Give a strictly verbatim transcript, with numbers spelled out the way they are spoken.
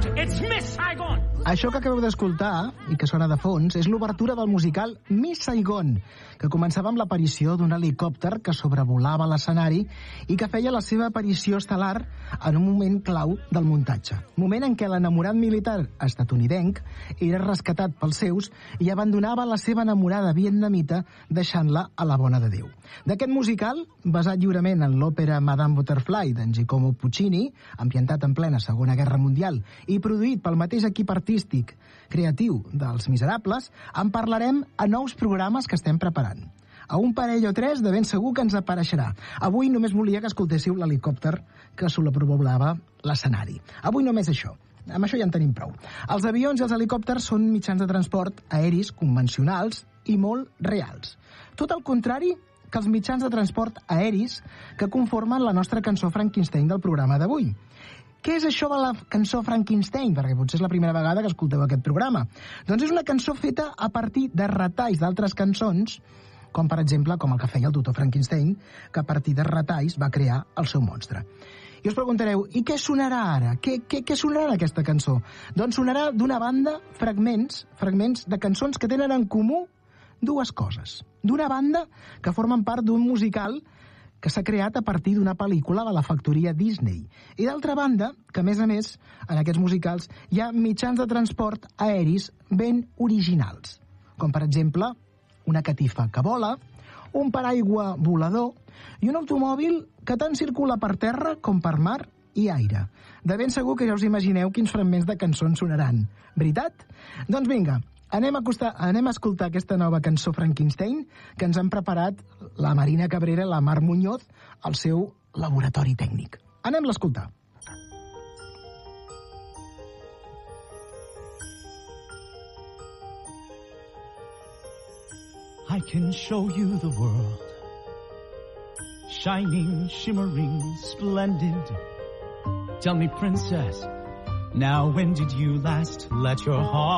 It's Miss Saigon! Això que acabeu d'escoltar, i que sona de fons, és l'obertura del musical Miss Saigon, que començava amb l'aparició d'un helicòpter que sobrevolava l'escenari i que feia la seva aparició estel·lar en un moment clau del muntatge. Moment en què l'enamorat militar estatunidenc era rescatat pels seus i abandonava la seva enamorada vietnamita deixant-la a la bona de Déu. D'aquest musical, basat lliurement en l'òpera Madame Butterfly d'en Giacomo Puccini, ambientat en plena Segona Guerra Mundial i produït pel mateix equip artístic creatiu dels Miserables, en parlarem a nous programes que estem preparant. A un parell o tres de ben segur que ens apareixerà. Avui només volia que escoltéssiu l'helicòpter que sobrevolava l'escenari. Avui només això. Amb això ja en tenim prou. Els avions i els helicòpters són mitjans de transport aeris convencionals i molt reals. Tot el contrari que els mitjans de transport aeris que conformen la nostra cançó Frankenstein del programa d'avui. Què és això de la cançó Frankenstein? Perquè potser és la primera vegada que escolteu aquest programa. Doncs és una cançó feta a partir de retalls d'altres cançons, com per exemple com el que feia el doctor Frankenstein, que a partir de retalls va crear el seu monstre. I us preguntareu, i què sonarà ara? Què, què, què sonarà en aquesta cançó? Doncs sonarà d'una banda fragments, fragments de cançons que tenen en comú dues coses. D'una banda que formen part d'un musical que s'ha creat a partir d'una pel·lícula de la factoria Disney. I d'altra banda, que a més a més, en aquests musicals hi ha mitjans de transport aeris ben originals, com per exemple una catifa que vola, un paraigua volador i un automòbil que tant circula per terra com per mar i aire. De ben segur que ja us imagineu quins fragments de cançons sonaran. Veritat? Doncs vinga, Anem a, costar, anem a escoltar aquesta nova cançó Frankenstein que ens han preparat la Marina Cabrera i la Mar Muñoz al seu laboratori tècnic. Anem a l'escoltar. I can show you the world, shining, shimmering, splendid. Tell me, princess, now when did you last let your heart